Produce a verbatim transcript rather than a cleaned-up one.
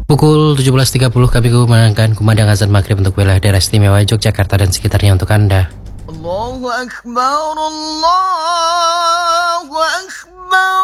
Pukul tujuh belas tiga puluh kami kumandangkan kumandang azan maghrib untuk wilayah daerah istimewa Yogyakarta dan sekitarnya untuk Anda. Allahu Akbar, Allahu Akbar.